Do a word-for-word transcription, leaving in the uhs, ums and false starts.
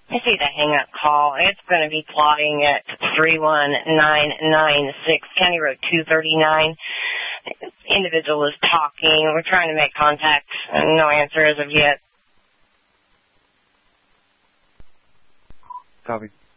I see the hang-up call. It's going to be plotting at three one nine nine six County Road two thirty-nine. Individual is talking. We're trying to make contact. No answer as of yet. Copy.